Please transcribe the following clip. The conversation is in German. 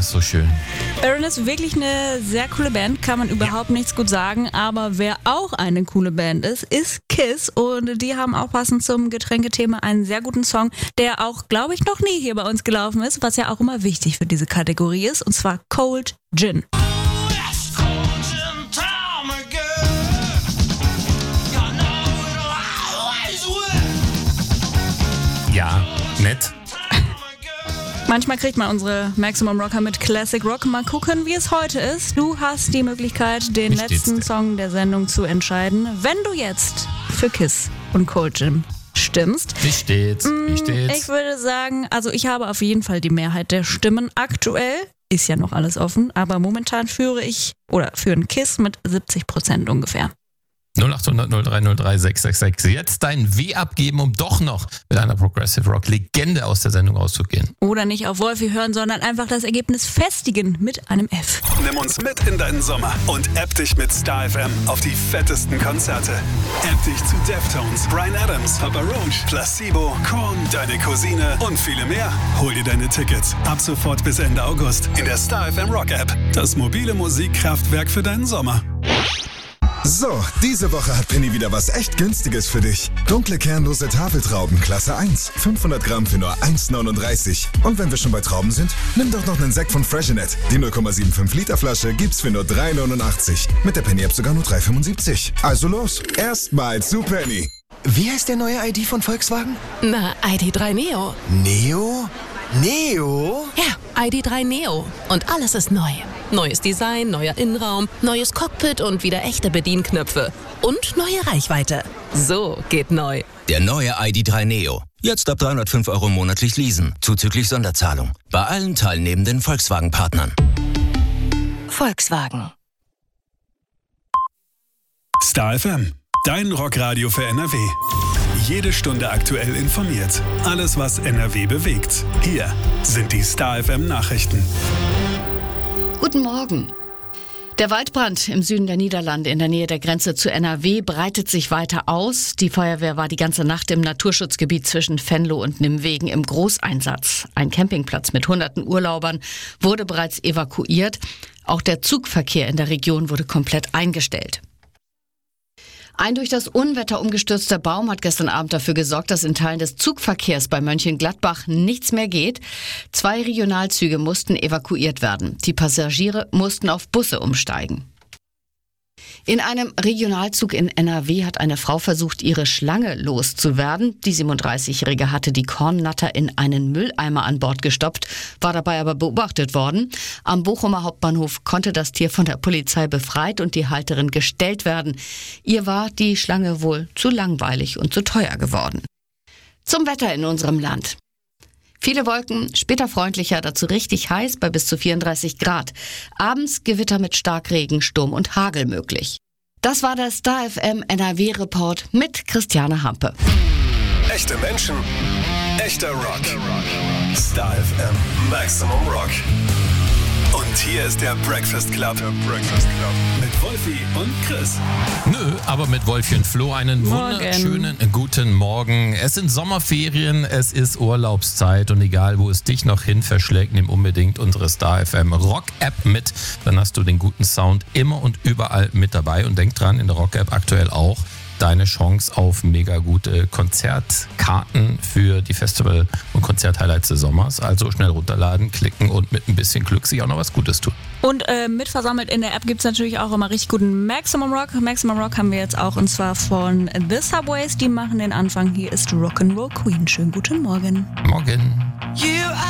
ist so schön. Aaron ist wirklich eine sehr coole Band, kann man überhaupt nichts gut sagen, aber wer auch eine coole Band ist KISS und die haben auch passend zum Getränkethema einen sehr guten Song, der auch, glaube ich, noch nie hier bei uns gelaufen ist, was ja auch immer wichtig für diese Kategorie ist, und zwar Cold Gin. Ja, nett. Manchmal kriegt man unsere Maximum Rocker mit Classic Rock. Mal gucken, wie es heute ist. Du hast die Möglichkeit, den letzten Song der Sendung zu entscheiden. Wenn du jetzt für KISS und Cold Gin stimmst. Wie steht's? Ich würde sagen, also ich habe auf jeden Fall die Mehrheit der Stimmen. Aktuell ist ja noch alles offen, aber momentan führen KISS mit 70% ungefähr. 0800 0303 666. Jetzt dein W abgeben, um doch noch mit einer Progressive Rock Legende aus der Sendung rauszugehen. Oder nicht auf Wolfi hören, sondern einfach das Ergebnis festigen mit einem F. Nimm uns mit in deinen Sommer und app dich mit Star FM auf die fettesten Konzerte. App dich zu Deftones, Bryan Adams, Papa Roach, Placebo, Korn, Deine Cousine und viele mehr. Hol dir deine Tickets ab sofort bis Ende August in der Star FM Rock App. Das mobile Musikkraftwerk für deinen Sommer. So, diese Woche hat Penny wieder was echt Günstiges für dich. Dunkle kernlose Tafeltrauben, Klasse 1. 500 Gramm für nur 1,39. Und wenn wir schon bei Trauben sind, nimm doch noch einen Sekt von Freshenet. Die 0,75 Liter Flasche gibt's für nur 3,89. Mit der Penny-App sogar nur 3,75. Also los, erstmal zu Penny. Wie heißt der neue ID von Volkswagen? Na, ID.3 Neo. Neo? Neo? Ja, ID.3 Neo. Und alles ist neu. Neues Design, neuer Innenraum, neues Cockpit und wieder echte Bedienknöpfe. Und neue Reichweite. So geht neu. Der neue ID.3 Neo. Jetzt ab 305 € monatlich leasen, zuzüglich Sonderzahlung. Bei allen teilnehmenden Volkswagen-Partnern. Volkswagen. Star FM, dein Rockradio für NRW. Jede Stunde aktuell informiert. Alles, was NRW bewegt. Hier sind die Star FM Nachrichten. Guten Morgen. Der Waldbrand im Süden der Niederlande in der Nähe der Grenze zu NRW breitet sich weiter aus. Die Feuerwehr war die ganze Nacht im Naturschutzgebiet zwischen Venlo und Nimwegen im Großeinsatz. Ein Campingplatz mit hunderten Urlaubern wurde bereits evakuiert. Auch der Zugverkehr in der Region wurde komplett eingestellt. Ein durch das Unwetter umgestürzter Baum hat gestern Abend dafür gesorgt, dass in Teilen des Zugverkehrs bei Mönchengladbach nichts mehr geht. 2 Regionalzüge mussten evakuiert werden. Die Passagiere mussten auf Busse umsteigen. In einem Regionalzug in NRW hat eine Frau versucht, ihre Schlange loszuwerden. Die 37-Jährige hatte die Kornnatter in einen Mülleimer an Bord gestopft, war dabei aber beobachtet worden. Am Bochumer Hauptbahnhof konnte das Tier von der Polizei befreit und die Halterin gestellt werden. Ihr war die Schlange wohl zu langweilig und zu teuer geworden. Zum Wetter in unserem Land. Viele Wolken, später freundlicher, dazu richtig heiß bei bis zu 34 Grad. Abends Gewitter mit Starkregen, Sturm und Hagel möglich. Das war der Star FM NRW-Report mit Christiane Hampe. Echte Menschen, echter Rock. Star FM Maximum Rock. Und hier ist der Breakfast Club. Mit Wolfi und Chris. Nö, aber mit Wolfi und Flo einen wunderschönen guten Morgen. Es sind Sommerferien, es ist Urlaubszeit und egal, wo es dich noch hin verschlägt, nimm unbedingt unsere Star FM Rock App mit. Dann hast du den guten Sound immer und überall mit dabei und denk dran, in der Rock App aktuell auch deine Chance auf mega gute Konzertkarten für die Festival- und Konzerthighlights des Sommers. Also schnell runterladen, klicken und mit ein bisschen Glück sich auch noch was Gutes tun. Und mitversammelt in der App gibt es natürlich auch immer richtig guten Maximum Rock. Maximum Rock haben wir jetzt auch, und zwar von The Subways. Die machen den Anfang. Hier ist Rock'n'Roll Queen. Schönen guten Morgen. Morgen.